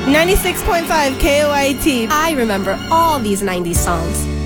96.5 KOIT. I remember all these 90s songs.